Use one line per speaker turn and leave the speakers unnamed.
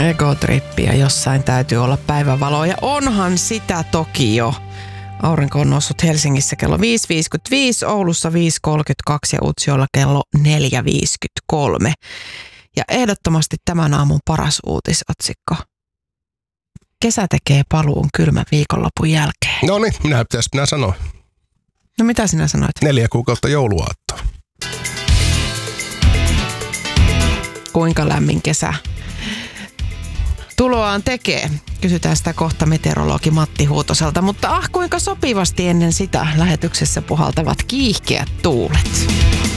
Egotrippi ja jossain täytyy olla päivänvaloa ja onhan sitä toki jo. Aurinko on noussut Helsingissä kello 5.55, Oulussa 5.32 ja Utsjoella kello 4.53. Ja ehdottomasti tämän aamun paras uutisotsikko. Kesä tekee paluun kylmän viikonlopun jälkeen.
No niin, minä sanoin.
No mitä sinä sanoit?
4 kuukautta jouluaattoa.
Kuinka lämmin kesä tuloaan tekee? Kysytään sitä kohta meteorologi Matti Huutoselta, mutta kuinka sopivasti ennen sitä lähetyksessä puhaltavat kiihkeät tuulet.